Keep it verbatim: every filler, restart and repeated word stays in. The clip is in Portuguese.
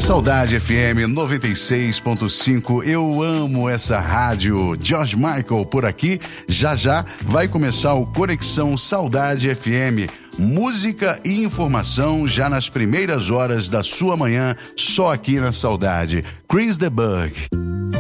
Saudade F M noventa e seis ponto cinco, eu amo essa rádio. George Michael por aqui, já já vai começar o Conexão Saudade F M. Música e informação já nas primeiras horas da sua manhã, só aqui na Saudade. Chris de Burgh.